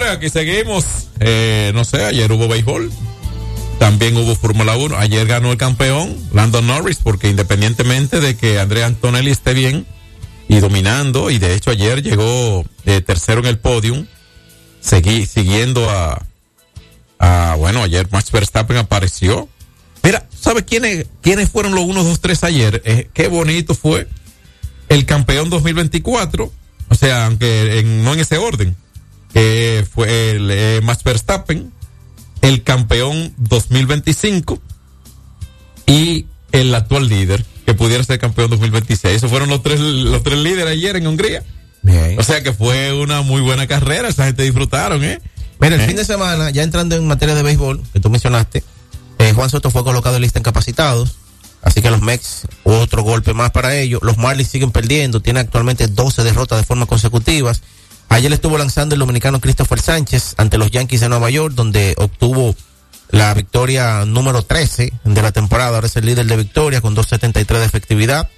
Señores, aquí seguimos. No sé, ayer hubo béisbol. También hubo Fórmula 1. Ayer ganó el campeón, Lando Norris, porque independientemente de que Andrea Antonelli esté bien y dominando, y de hecho ayer llegó tercero en el podium, siguiendo bueno, ayer Max Verstappen apareció. Mira, ¿sabes quiénes fueron los 1, 2, 3 ayer? Qué bonito fue el campeón 2024, o sea, aunque no en ese orden, fue el Max Verstappen, el campeón 2025 y el actual líder, que pudiera ser campeón 2026. Esos fueron los tres líderes ayer en Hungría. Bien. O sea que fue una muy buena carrera, esa gente disfrutaron, Mira, el fin de semana, ya entrando en materia de béisbol, que tú mencionaste, Juan Soto fue colocado en lista de incapacitados, así que los Mets, otro golpe más para ellos. Los Marlins siguen perdiendo, tienen actualmente 12 derrotas de forma consecutivas. Ayer estuvo lanzando el dominicano Christopher Sánchez ante los Yankees de Nueva York, donde obtuvo la victoria número 13 de la temporada. Ahora es el líder de victoria con 2.73 de efectividad.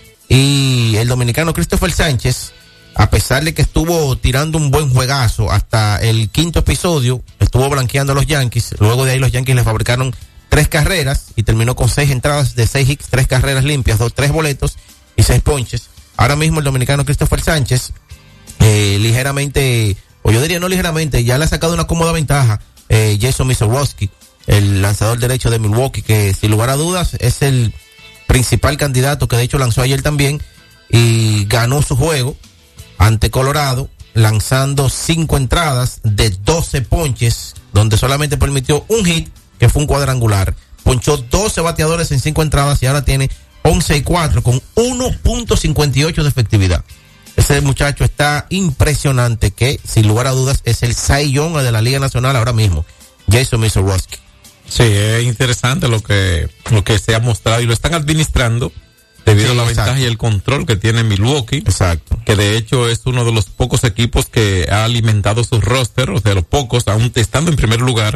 Y el dominicano Christopher Sánchez, a pesar de que estuvo tirando un buen juegazo hasta el quinto episodio, estuvo blanqueando a los Yankees. Luego de ahí los Yankees le fabricaron 3 carreras y terminó con 6 entradas de 6 hits, 3 carreras limpias, 3 boletos y 6 ponches. Ahora mismo el dominicano Christopher Sánchez, ligeramente, o yo diría no ligeramente, ya le ha sacado una cómoda ventaja Jason Missorowski, el lanzador derecho de Milwaukee, que sin lugar a dudas es el principal candidato, que de hecho lanzó ayer también y ganó su juego ante Colorado, lanzando 5 entradas de 12 ponches, donde solamente permitió un hit, que fue un cuadrangular. Ponchó 12 bateadores en 5 entradas y ahora tiene 11-4 con 1.58 de efectividad. Ese muchacho está impresionante, que sin lugar a dudas es el Cy Young de la Liga Nacional ahora mismo, Jason Missorowski. Sí, es interesante lo que se ha mostrado y lo están administrando debido a la ventaja y el control que tiene Milwaukee. Exacto. Que de hecho es uno de los pocos equipos que ha alimentado su roster, o sea, los pocos, aún estando en primer lugar,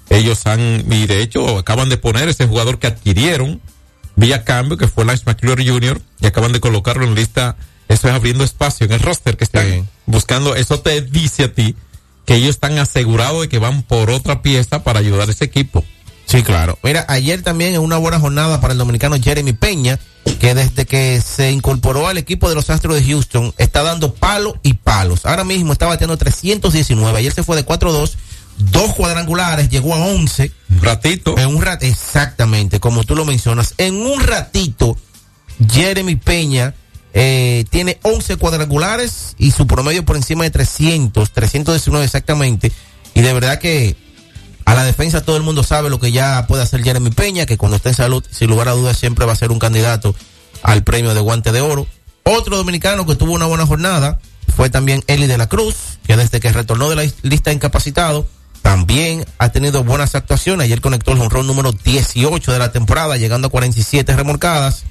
y de hecho acaban de poner ese jugador que adquirieron vía cambio, que fue Lance McCullers Jr., y acaban de colocarlo en lista. Eso es abriendo espacio en el roster que están buscando. Eso te dice a ti que ellos están asegurados de que van por otra pieza para ayudar a ese equipo. Sí, claro. Mira, ayer también en una buena jornada para el dominicano Jeremy Peña, que desde que se incorporó al equipo de los Astros de Houston está dando palos y palos. Ahora mismo está bateando 319. Ayer se fue de 4-2, 2 cuadrangulares, llegó a 11. Un ratito. Exactamente, como tú lo mencionas. En un ratito, Jeremy Peña tiene 11 cuadrangulares y su promedio por encima de 319 exactamente. Y de verdad que a la defensa todo el mundo sabe lo que ya puede hacer Jeremy Peña, que cuando esté en salud, sin lugar a dudas, siempre va a ser un candidato al premio de Guante de Oro. Otro dominicano que tuvo una buena jornada fue también Eli de la Cruz, que desde que retornó de la lista de incapacitados también ha tenido buenas actuaciones. Ayer conectó el jonrón número 18 de la temporada, llegando a 47 remolcadas.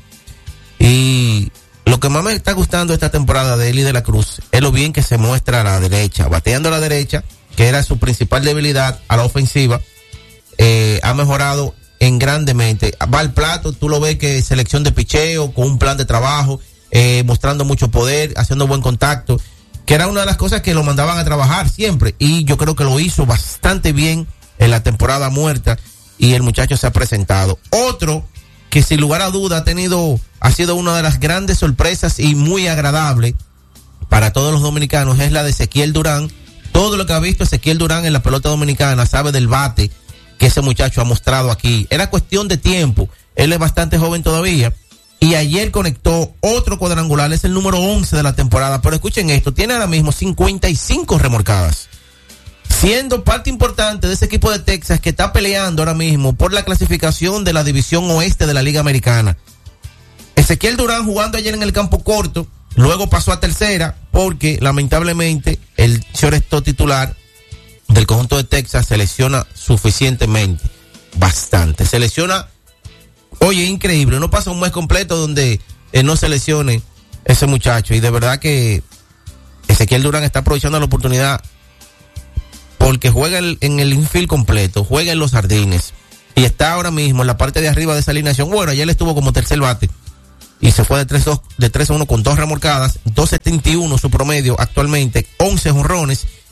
Y lo que más me está gustando esta temporada de Eli de la Cruz es lo bien que se muestra a la derecha, bateando a la derecha, que era su principal debilidad a la ofensiva. Ha mejorado en grandemente. Va al plato, tú lo ves que selección de picheo, con un plan de trabajo, mostrando mucho poder, haciendo buen contacto, que era una de las cosas que lo mandaban a trabajar siempre, y yo creo que lo hizo bastante bien en la temporada muerta, y el muchacho se ha presentado. Otro que sin lugar a duda ha sido una de las grandes sorpresas y muy agradable para todos los dominicanos, es la de Ezequiel Durán. Todo lo que ha visto Ezequiel Durán en la pelota dominicana, sabe del bate que ese muchacho ha mostrado aquí. Era cuestión de tiempo. Él es bastante joven todavía. Y ayer conectó otro cuadrangular, es el número 11 de la temporada. Pero escuchen esto, tiene ahora mismo 55 remolcadas. Siendo parte importante de ese equipo de Texas que está peleando ahora mismo por la clasificación de la división oeste de la Liga Americana. Ezequiel Durán jugando ayer en el campo corto, luego pasó a tercera porque lamentablemente el shortstop titular del conjunto de Texas se lesiona suficientemente, bastante. Se lesiona, oye, increíble, no pasa un mes completo donde no se lesione ese muchacho, y de verdad que Ezequiel Durán está aprovechando la oportunidad porque juega en el infield completo, juega en los jardines y está ahora mismo en la parte de arriba de esa alineación. Bueno, ayer estuvo como tercer bate y se fue de 3-1 con 2 remolcadas, 2.71 su promedio actualmente, 11 jonrones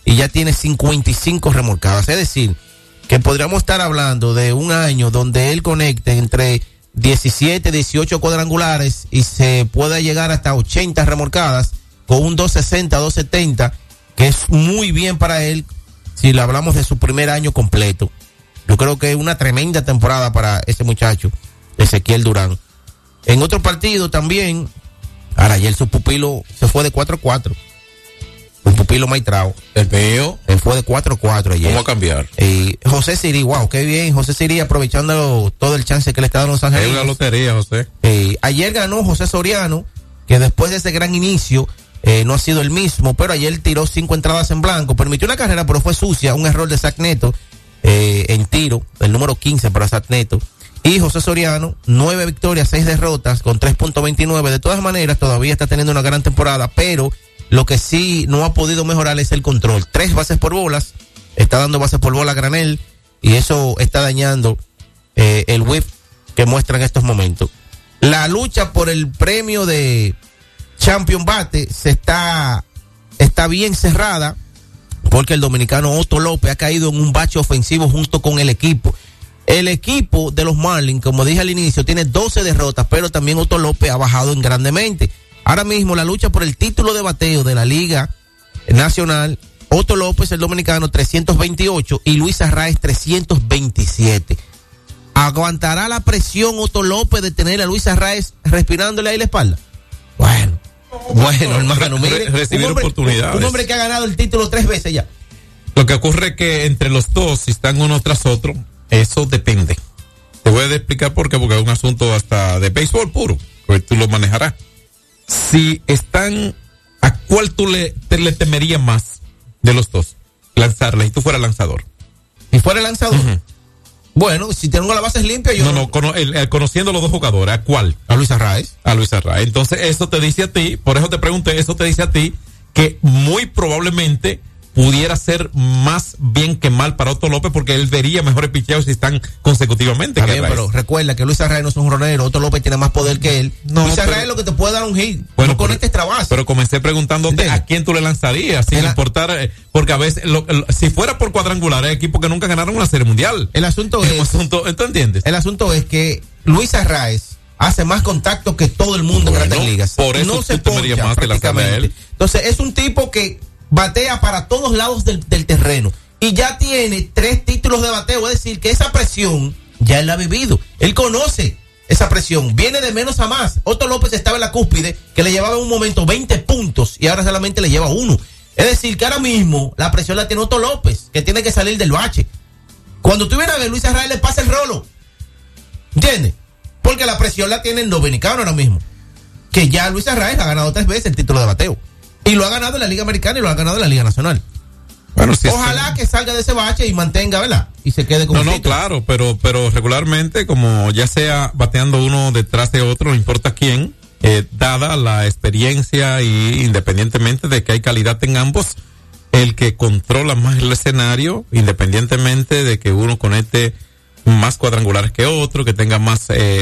y ya tiene 55 remolcadas. Es decir, que podríamos estar hablando de un año donde él conecte entre 17, 18 cuadrangulares y se pueda llegar hasta 80 remolcadas con un 260, 270, que es muy bien para él si le hablamos de su primer año completo. Yo creo que es una tremenda temporada para ese muchacho, Ezequiel Durán. En otro partido también, ahora ayer su pupilo se fue de 4-4. Un pupilo Maitrao. El veo. Él fue de 4-4 ayer. ¿Cómo va a cambiar? José Siri, wow, qué bien. José Siri aprovechando todo el chance que le está dando Los Ángeles. Es una lotería, José. Ayer ganó José Soriano, que después de ese gran inicio no ha sido el mismo, pero ayer tiró 5 entradas en blanco. Permitió una carrera, pero fue sucia. Un error de Zach Neto en tiro, el número 15 para Zach Neto. Y José Soriano, 9 victorias, 6 derrotas, con 3.29. De todas maneras, todavía está teniendo una gran temporada, pero lo que sí no ha podido mejorar es el control. 3 bases por bolas, está dando bases por bola a granel, y eso está dañando el whip que muestra en estos momentos. La lucha por el premio de Champion Bate está bien cerrada, porque el dominicano Otto López ha caído en un bache ofensivo junto con el equipo. El equipo de los Marlins, como dije al inicio, tiene 12 derrotas, pero también Otto López ha bajado en grandemente. Ahora mismo la lucha por el título de bateo de la Liga Nacional, Otto López, el dominicano, 328 y Luis Arraez 327. ¿Aguantará la presión Otto López de tener a Luis Arraez respirándole ahí la espalda? Bueno, hermano, mire, recibir oportunidades. Un hombre que ha ganado el título 3 veces ya. Lo que ocurre es que entre los dos, si están uno tras otro, eso depende. Te voy a explicar por qué, porque es un asunto hasta de béisbol puro, que tú lo manejarás. Si están, ¿a cuál tú le temerías más de los dos? Lanzarle, y tú fueras lanzador. ¿Y fuera lanzador? Uh-huh. Bueno, si tengo las bases limpias, yo... Conociendo a los dos jugadores, ¿a cuál? A Luis Arraez. A Luis Arraez. Entonces, eso te dice a ti, por eso te pregunté, eso te dice a ti que muy probablemente pudiera ser más bien que mal para Otto López, porque él vería mejores picheos si están consecutivamente. Está bien, pero recuerda que Luis Arraez no es un jonronero, Otto López tiene más poder que él. Luis Arraez es lo que te puede dar un hit, bueno, no con este extra base. Pero comencé preguntándote a quién tú le lanzarías, sin importar, porque a veces, si fuera por cuadrangular, hay equipos que nunca ganaron una serie mundial. El asunto es, ¿tú entiendes? El asunto es que Luis Arraez hace más contacto que todo el mundo en Grandes Ligas. Por eso no se poncha más prácticamente. Él. Entonces, es un tipo que batea para todos lados del terreno y ya tiene 3 títulos de bateo, es decir, que esa presión ya él la ha vivido, él conoce esa presión, viene de menos a más. Otto López estaba en la cúspide, que le llevaba en un momento 20 puntos y ahora solamente le lleva 1, es decir, que ahora mismo la presión la tiene Otto López, que tiene que salir del bache. Cuando tú vienes a ver, Luis Arraez le pasa el rolo, ¿entiendes? Porque la presión la tiene el dominicano ahora mismo, que ya Luis Arraez ha ganado 3 veces el título de bateo. Y lo ha ganado en la Liga Americana y lo ha ganado en la Liga Nacional. Bueno, sí, ojalá que salga de ese bache y mantenga, ¿verdad? Y se quede con el título. Claro, pero regularmente, como ya sea bateando uno detrás de otro, no importa quién, dada la experiencia y independientemente de que hay calidad en ambos, el que controla más el escenario, independientemente de que uno conecte más cuadrangulares que otro, que tenga más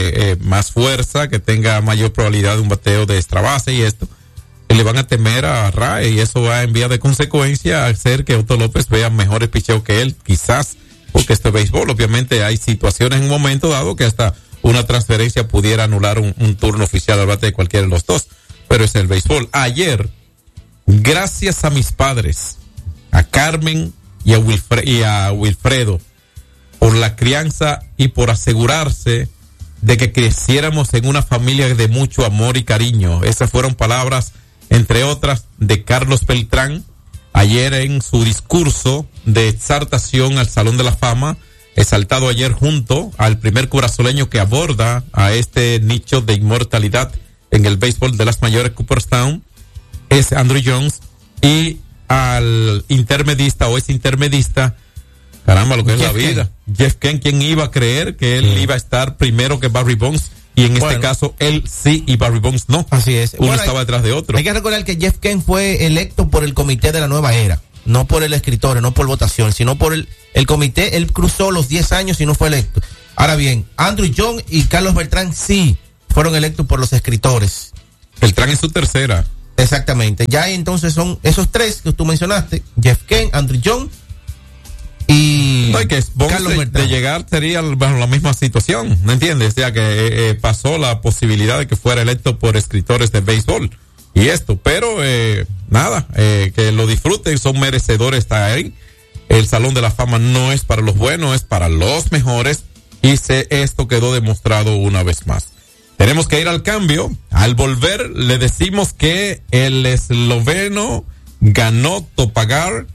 fuerza, que tenga mayor probabilidad de un bateo de extra base y esto, le van a temer a Arraez y eso va en vía de consecuencia a hacer que Otto López vea mejores picheos que él, quizás, porque este béisbol, obviamente hay situaciones en un momento dado que hasta una transferencia pudiera anular un turno oficial al bate de cualquiera de los dos, pero es el béisbol. Ayer, gracias a mis padres, a Carmen y a Wilfredo, por la crianza y por asegurarse de que creciéramos en una familia de mucho amor y cariño. Esas fueron palabras, entre otras, de Carlos Beltrán, ayer en su discurso de exaltación al Salón de la Fama, exaltado ayer junto al primer curazoleño que aborda a este nicho de inmortalidad en el béisbol de las mayores Cooperstown, es Andruw Jones, y al intermedista o ex intermedista, caramba, lo que es la vida, Jeff Kent. ¿Quién iba a creer que él iba a estar primero que Barry Bonds? Y en este caso, él sí y Barry Bonds no. Así es. Uno estaba detrás de otro. Hay que recordar que Jeff Kent fue electo por el comité de la nueva era. No por el escritorio, no por votación, sino por el comité. Él cruzó los 10 años y no fue electo. Ahora bien, Andruw Jones y Carlos Beltrán sí fueron electos por los escritores. Beltrán es su tercera. Exactamente. Ya entonces son esos tres que tú mencionaste, Jeff Kent, Andrew John y no, y que Bonds de llegar sería bajo la misma situación, ¿no entiendes? Ya que pasó la posibilidad de que fuera electo por escritores de béisbol y esto, pero nada, que lo disfruten, son merecedores estar ahí. El Salón de la Fama no es para los buenos, es para los mejores, y esto quedó demostrado una vez más. Tenemos que ir al cambio. Al volver le decimos que el esloveno ganó Pogačar,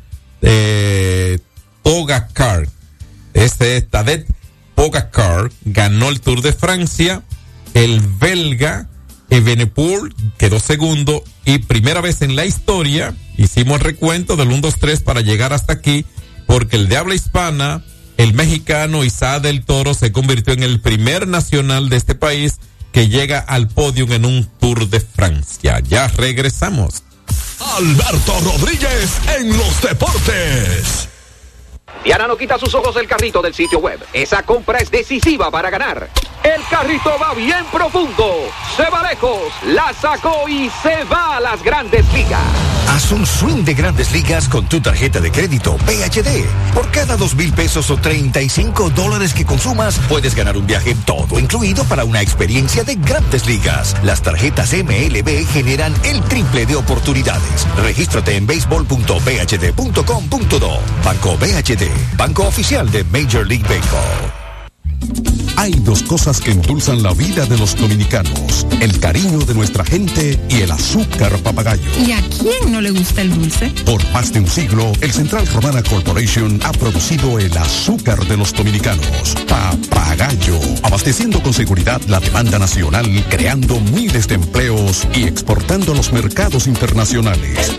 Tadej Pogačar ganó el Tour de Francia, el belga Evenepoel quedó segundo, y primera vez en la historia hicimos el recuento del 1-2-3 para llegar hasta aquí, porque el de habla hispana, el mexicano Isaac del Toro, se convirtió en el primer nacional de este país que llega al podio en un Tour de Francia. Ya regresamos. Alberto Rodríguez en los deportes. Diana no quita sus ojos del carrito del sitio web. Esa compra es decisiva para ganar. El carrito va bien profundo, se va lejos, la sacó y se va a las Grandes Ligas. Haz un swing de Grandes Ligas con tu tarjeta de crédito PHD. Por cada 2,000 pesos o $35 que consumas, puedes ganar un viaje todo incluido para una experiencia de Grandes Ligas. Las tarjetas MLB generan el triple de oportunidades. Regístrate en baseball.bhd.com.do. Banco BHD, banco oficial de Major League Baseball. Hay dos cosas que endulzan la vida de los dominicanos: el cariño de nuestra gente y el azúcar papagayo. ¿Y a quién no le gusta el dulce? Por más de un siglo, el Central Romana Corporation ha producido el azúcar de los dominicanos, Papagayo, abasteciendo con seguridad la demanda nacional, creando miles de empleos y exportando a los mercados internacionales.